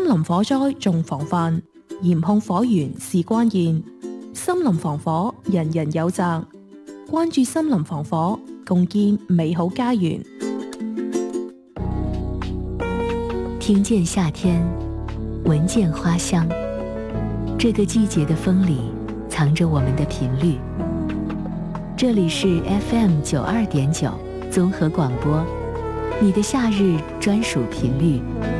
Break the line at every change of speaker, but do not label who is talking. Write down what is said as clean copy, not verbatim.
森林火災重防範，嚴控火源是關鍵。森林防火，人人有責。關注森林防火，共建美好家園。
聽見夏天，聞見花香。這個季節的風裡，藏着我們的頻率。這裡是 FM92.9綜合廣播，你的夏日專屬頻率。